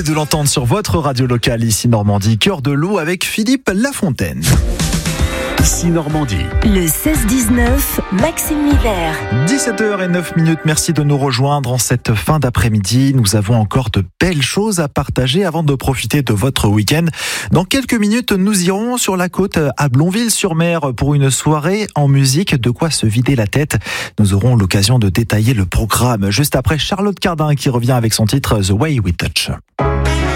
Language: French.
de l'entendre sur votre radio locale ici Normandie, Cœur de Loup avec Philippe Lafontaine. Ici Normandie. Le 16-19, Maxime Miller. 17h09, merci de nous rejoindre en cette fin d'après-midi. Nous avons encore de belles choses à partager avant de profiter de votre week-end. Dans quelques minutes, nous irons sur la côte à Blonville-sur-Mer pour une soirée en musique. De quoi se vider la tête. Nous aurons l'occasion de détailler le programme juste après Charlotte Cardin qui revient avec son titre The Way We Touch.